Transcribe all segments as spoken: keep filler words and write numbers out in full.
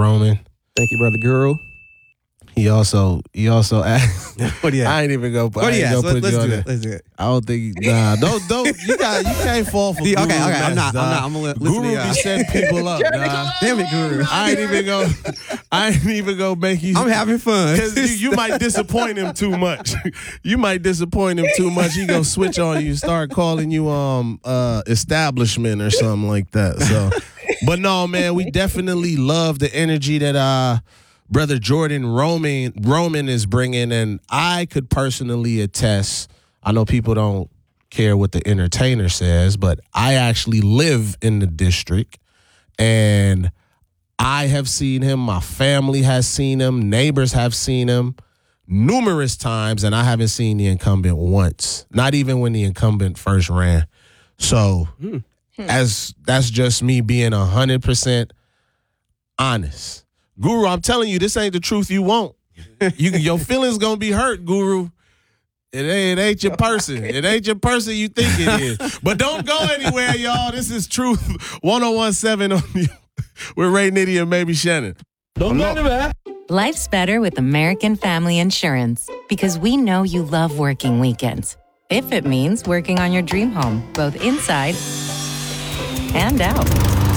Roman. Thank you, brother Guru. He also he also asked. What do you I ain't even go. What do you ask? Let's, let's do it. Let's do it. I don't think. Nah, don't don't. You got. You can't fall for. The, Guru okay, okay. mess, I'm not. dog. I'm not. I'm gonna listen Guru to you. be setting people up. Dog. Damn it, Guru. I ain't even go. I ain't even go make you. I'm having fun because you, you might disappoint him too much. You might disappoint him too much. He gonna switch on you, start calling you um uh establishment or something like that. So, but no, man, we definitely love the energy that uh. Brother Jordan Roman Roman is bringing, and I could personally attest. I know people don't care what the entertainer says, but I actually live in the district, and I have seen him. My family has seen him. Neighbors have seen him numerous times, and I haven't seen the incumbent once. Not even when the incumbent first ran. So, hmm. as that's just me being a hundred percent honest. Guru, I'm telling you, this ain't the truth you want. You, your feelings gonna be hurt, Guru. It ain't, it ain't your person. It ain't your person you think it is. But don't go anywhere, y'all. This is Truth one oh one point seven on the, with Ray Nitty and Baby Shannon. Don't go anywhere. Life's better with American Family Insurance because we know you love working weekends. If it means working on your dream home, both inside and out.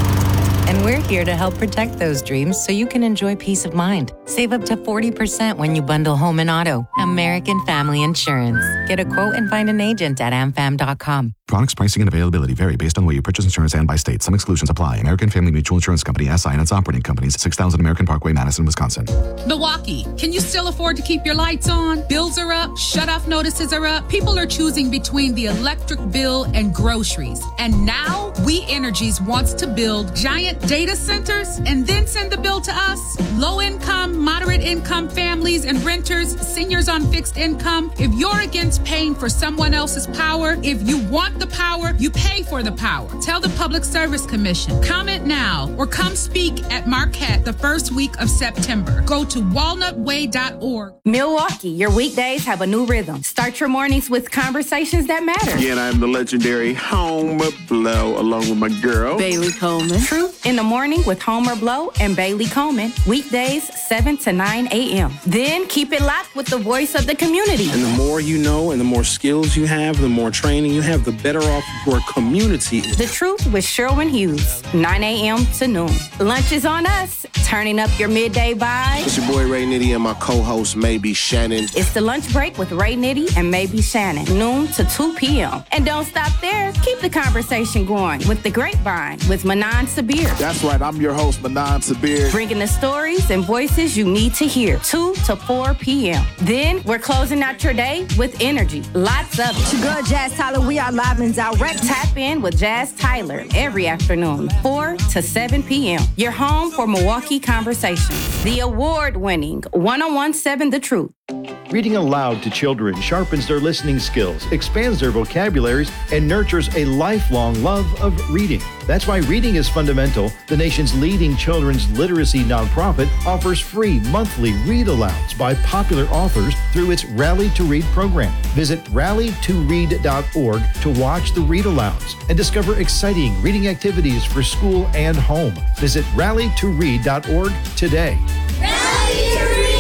And we're here to help protect those dreams so you can enjoy peace of mind. Save up to forty percent when you bundle home and auto. American Family Insurance. Get a quote and find an agent at am fam dot com. Products, pricing, and availability vary based on where you purchase insurance and by state. Some exclusions apply. American Family Mutual Insurance Company, S I and its operating companies, six thousand American Parkway, Madison, Wisconsin. Milwaukee, can you still afford to keep your lights on? Bills are up, shut-off notices are up. People are choosing between the electric bill and groceries. And now, We Energies wants to build giant data centers and then send the bill to us. Low-income, moderate-income families and renters, seniors on fixed income. If you're against paying for someone else's power, if you want the power, you pay for the power. Tell the Public Service Commission. Comment now or come speak at Marquette the first week of September. Go to walnut way dot org. Milwaukee, your weekdays have a new rhythm. Start your mornings with conversations that matter. Again, I'm the legendary Homer Blow along with my girl, Bailey Coleman. Truth in the Morning with Homer Blow and Bailey Coleman. Weekdays, seven to nine a.m. Then keep it locked with the voice of the community. And the more you know and the more skills you have, the more training you have, the better off your community is. The Truth with Sherwin Hughes, nine a.m. to noon. Lunch is on us. Turning up your midday vibe. It's your boy Ray Nitty and my co-host Maybe Shannon. It's the lunch break with Ray Nitty and Maybe Shannon, noon to two p.m. And don't stop there. Keep the conversation going with The Grapevine with Manan Sabir. That's right, I'm your host, Manan Sabir. Bringing the stories and voices you need to hear, two to four p.m. Then we're closing out your day with energy. Lots of it. Your girl, Jazz Tyler, we are live and direct. Tap in with Jazz Tyler every afternoon, four to seven p.m. Your home for Milwaukee Conversations. The award-winning one oh one point seven The Truth. Reading aloud to children sharpens their listening skills, expands their vocabularies, and nurtures a lifelong love of reading. That's why Reading is Fundamental, the nation's leading children's literacy nonprofit, offers free monthly read-alouds by popular authors through its Rally to Read program. Visit rally to read dot org to watch the read-alouds and discover exciting reading activities for school and home. Visit rally to read dot org today. Rally to Read!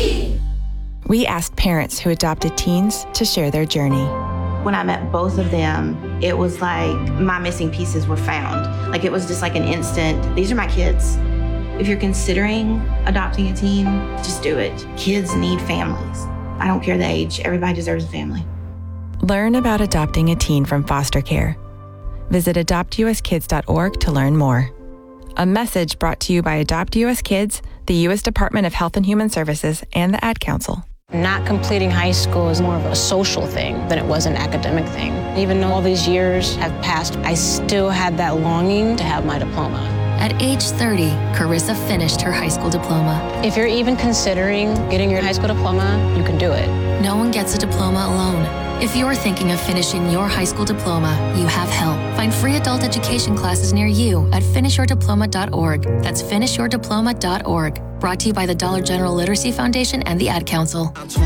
We asked parents who adopted teens to share their journey. When I met both of them, it was like my missing pieces were found. Like it was just like an instant, these are my kids. If you're considering adopting a teen, just do it. Kids need families. I don't care the age, everybody deserves a family. Learn about adopting a teen from foster care. Visit adopt u s kids dot org to learn more. A message brought to you by Adopt U S Kids, the U S Department of Health and Human Services, and the Ad Council. Not completing high school is more of a social thing than it was an academic thing. Even though all these years have passed, I still had that longing to have my diploma. At age thirty, Carissa finished her high school diploma. If you're even considering getting your high school diploma, you can do it. No one gets a diploma alone. If you're thinking of finishing your high school diploma, you have help. Find free adult education classes near you at finish your diploma dot org. That's finish your diploma dot org. Brought to you by the Dollar General Literacy Foundation and the Ad Council.